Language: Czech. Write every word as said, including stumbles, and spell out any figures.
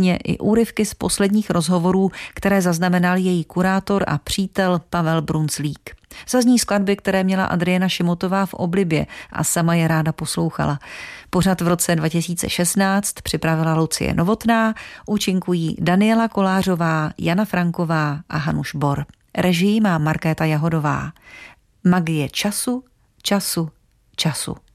písně i úryvky z posledních rozhovorů, které zaznamenal její kurátor a přítel Pavel Brunclík. Zazní skladby, které měla Adriana Šimutová v oblibě a sama je ráda poslouchala. Pořad v roce dva tisíce šestnáct připravila Lucie Novotná, účinkují Daniela Kolářová, Jana Franková a Hanuš Bor. Režii má Markéta Jahodová. Magie času, času, času.